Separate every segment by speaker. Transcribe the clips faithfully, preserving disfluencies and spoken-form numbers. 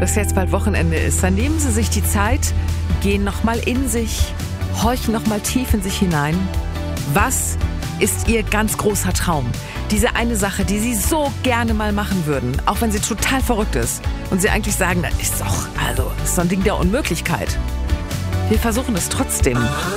Speaker 1: dass jetzt bald Wochenende ist, dann nehmen Sie sich die Zeit, gehen nochmal in sich, horchen nochmal tief in sich hinein. Was ist Ihr ganz großer Traum? Diese eine Sache, die Sie so gerne mal machen würden, auch wenn sie total verrückt ist. Und Sie eigentlich sagen, das ist doch, also, das ist so ein Ding der Unmöglichkeit. Wir versuchen es trotzdem.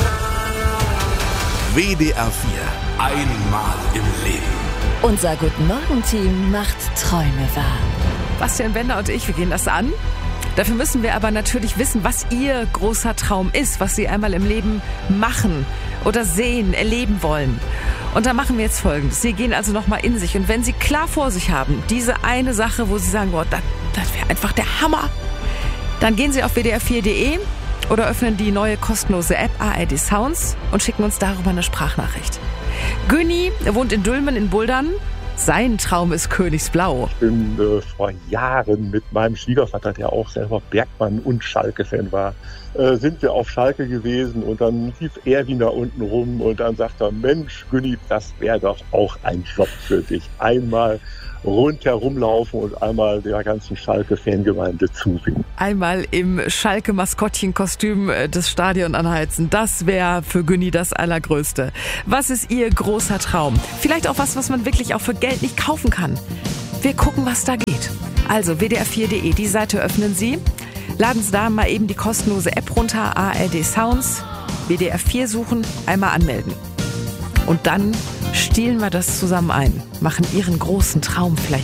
Speaker 2: W D R vier. Einmal im Leben.
Speaker 3: Unser Guten-Morgen-Team macht Träume wahr.
Speaker 1: Bastian Bender und ich, wir gehen das an. Dafür müssen wir aber natürlich wissen, was Ihr großer Traum ist, was Sie einmal im Leben machen oder sehen, erleben wollen. Und da machen wir jetzt Folgendes. Sie gehen also nochmal in sich. Und wenn Sie klar vor sich haben, diese eine Sache, wo Sie sagen, boah, das, das wäre einfach der Hammer, dann gehen Sie auf w d r vier punkt d e oder öffnen die neue kostenlose App A R D Sounds und schicken uns darüber eine Sprachnachricht. Günni wohnt in Dülmen in Buldern. Sein Traum ist Königsblau.
Speaker 4: Ich bin äh, vor Jahren mit meinem Schwiegervater, der auch selber Bergmann und Schalke-Fan war, äh, sind wir auf Schalke gewesen und dann lief Erwin da unten rum und dann sagt er, Mensch, Günni, das wäre doch auch ein Job für dich. Einmal rundherum laufen und einmal der ganzen Schalke-Fangemeinde zusingen.
Speaker 1: Einmal im Schalke-Maskottchenkostüm das Stadion anheizen, das wäre für Günni das Allergrößte. Was ist Ihr großer Traum? Vielleicht auch was, was man wirklich auch für Geld nicht kaufen kann. Wir gucken, was da geht. Also w d r vier punkt d e, die Seite öffnen Sie. Laden Sie da mal eben die kostenlose App runter, A R D Sounds, W D R vier suchen, einmal anmelden. Und dann stielen wir das zusammen ein, machen Ihren großen Traum vielleicht